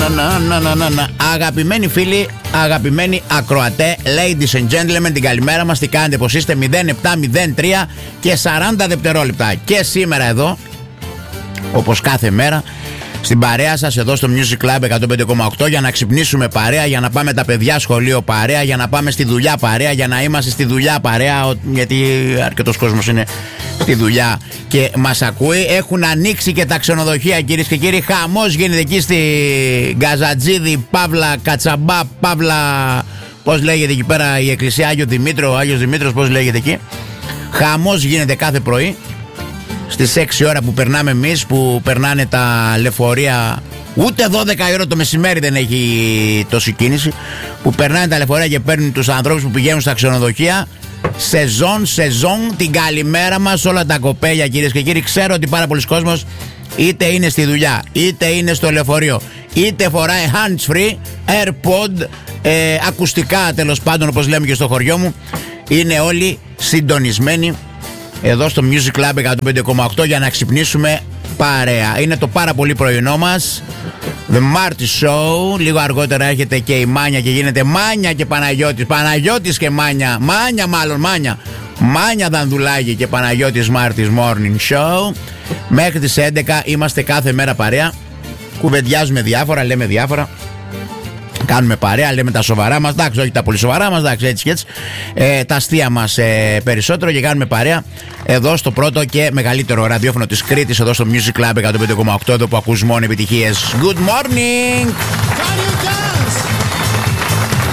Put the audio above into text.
Αγαπημένοι φίλοι, αγαπημένοι ακροατέ, ladies and gentlemen, την καλημέρα μας. Τι κάνετε, πως είστε? 0703 και 40 δευτερόλεπτα. Και σήμερα εδώ, όπως κάθε μέρα, στην παρέα σας εδώ στο Music Club 105,8, για να ξυπνήσουμε παρέα, για να πάμε τα παιδιά σχολείο παρέα, για να πάμε στη δουλειά παρέα, για να είμαστε στη δουλειά παρέα, γιατί αρκετός κόσμος είναι στη δουλειά και μας ακούει. Έχουν ανοίξει και τα ξενοδοχεία, κυρίες και κύριοι. Χαμός γίνεται εκεί στη Γκαζατζίδη, Παύλα Κατσαμπά, Παύλα, πώς λέγεται εκεί πέρα η εκκλησία, Άγιος Δημήτρος, πώς λέγεται εκεί. Χαμός γίνεται κάθε πρωί. Στις 6 ώρα που περνάμε εμείς, που περνάνε τα λεωφορεία, ούτε 12 ώρα το μεσημέρι δεν έχει τόση κίνηση, που περνάνε τα λεωφορεία και παίρνουν τους ανθρώπους που πηγαίνουν στα ξενοδοχεία. Σεζόν, την καλημέρα μας όλα τα κοπέλια, κυρίες και κύριοι. Ξέρω ότι πάρα πολλοί κόσμος είτε είναι στη δουλειά, είτε είναι στο λεωφορείο, είτε φοράει hands free, airpod, ακουστικά τέλος πάντων, όπως λέμε και στο χωριό μου. Είναι όλοι συντονισμένοι εδώ στο Music Club 105,8 για να ξυπνήσουμε παρέα. Είναι το πάρα πολύ πρωινό μας, The Marty Show. Λίγο αργότερα έρχεται και η Μάνια και γίνεται Μάνια και Παναγιώτης. Παναγιώτης και Μάνια. Μάνια Δανδουλάκη και Παναγιώτης Marty's Morning Show. Μέχρι τις 11 είμαστε κάθε μέρα παρέα. Κουβεντιάζουμε διάφορα, λέμε διάφορα. Κάνουμε παρέα, λέμε τα σοβαρά μας, εντάξει, όχι τα πολύ σοβαρά μας, εντάξει, έτσι και έτσι. Τα αστεία μας περισσότερο, και κάνουμε παρέα εδώ στο πρώτο και μεγαλύτερο ραδιόφωνο της Κρήτης, εδώ στο Music Club 105,8, εδώ που ακούς μόνο επιτυχίες. Good morning!